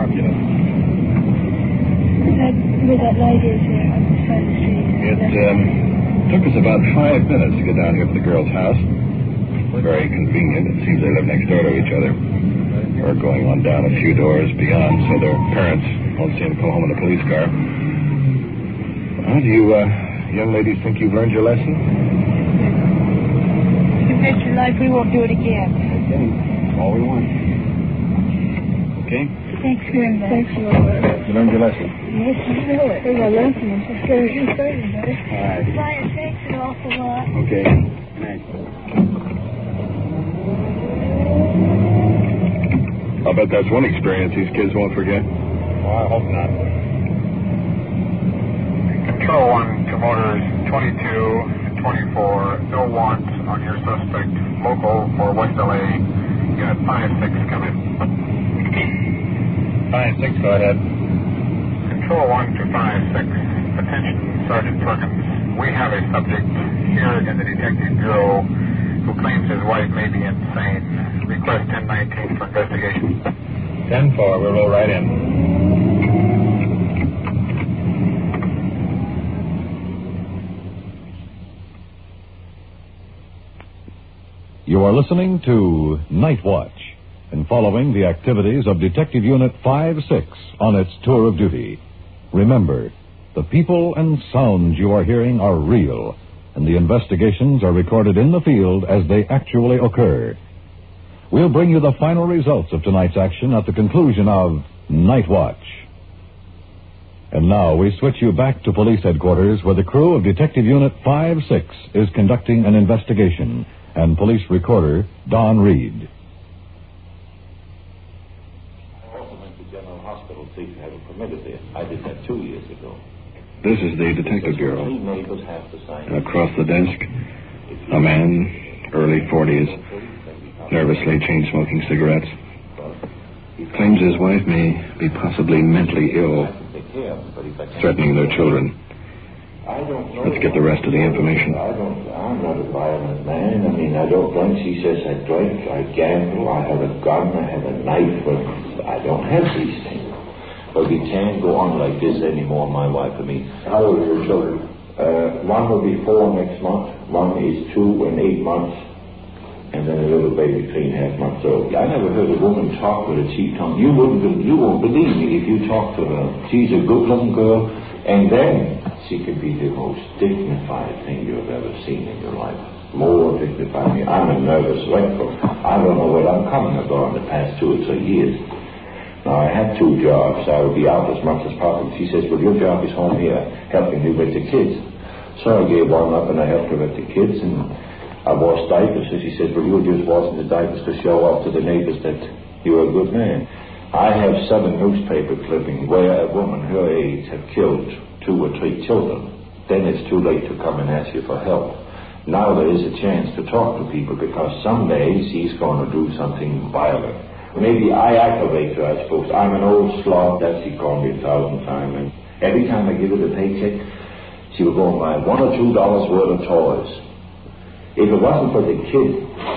dark, you know. Where that light is there on the side of the street. It took us about 5 minutes to get down here to the girl's house. Very convenient. It seems they live next door to each other. Or going on down a few doors beyond, so their parents won't see them come home in a police car. Well, do you young ladies think you've learned your lesson? You bet your life we won't do it again. Okay. All we want. Okay? Thanks very much. Thanks, Lord. You learned your lesson? Yes, I know it. There's a lesson. I'm so scared you started, buddy. All right. Brian, thanks an awful lot. Okay. Thanks. I'll bet that's one experience these kids won't forget. Well, I hope not. Control 1 to motors 22 and 24. No want on your suspect. Local for West LA. Unit 5-6, come in. 5-6, go ahead. Control 1 to 5-6. Attention, Sergeant Perkins. We have a subject here in the Detective Bureau who claims his wife may be insane. Request 1019 for investigation. 10-4, we'll roll right in. You are listening to Night Watch and following the activities of Detective Unit 5-6 on its tour of duty. Remember, the people and sounds you are hearing are real, and the investigations are recorded in the field as they actually occur. We'll bring you the final results of tonight's action at the conclusion of Night Watch. And now we switch you back to police headquarters where the crew of Detective Unit 5-6 is conducting an investigation, and police recorder Don Reed. I also went to General Hospital to have it permitted there. I did that 2 years ago. This is the Detective Bureau. Three neighbors have to sign. Across the desk, a man, early 40s, nervously chain-smoking cigarettes. Claims his wife may be possibly mentally ill, threatening their children. Let's get the rest of the information. I'm not a violent man. I mean, I don't drink. She says I drink, I gamble, I have a gun, I have a knife, but I don't have these things. But we can't go on like this anymore, my wife and me. How old are your children? One will be 4 next month, one is 2 and 8 months, and then a little baby 3.5 months old. I never heard a woman talk with a cheap tongue. You won't believe me if you talk to her. She's a good-looking girl, and then she could be the most dignified thing you've ever seen in your life. More dignified. I'm a nervous wreck. I don't know what I'm coming about in the past 2 or 3 years. Now, I had 2 jobs. I would be out as much as possible. She says, well, your job is home here, helping you with the kids. So I gave one up and I helped her with the kids, and I washed diapers. So she said, well, you're just washing the diapers to show off to the neighbors that you're a good man. I have 7 newspaper clippings where a woman her age have killed 2 or 3 children. Then it's too late to come and ask you for help. Now there is a chance to talk to people because someday she's going to do something violent. Maybe I aggravate her, I suppose. I'm an old slob, that she called me 1,000 times. And every time I give her the paycheck, she would go and buy $1 or $2 worth of toys. If it wasn't for the kids,